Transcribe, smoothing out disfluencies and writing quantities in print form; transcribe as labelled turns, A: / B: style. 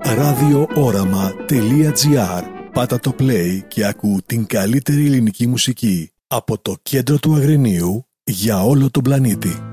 A: radiooraμα.gr. Πάτα το play και ακού την καλύτερη ελληνική μουσική από το κέντρο του Αγρινίου για όλο τον πλανήτη.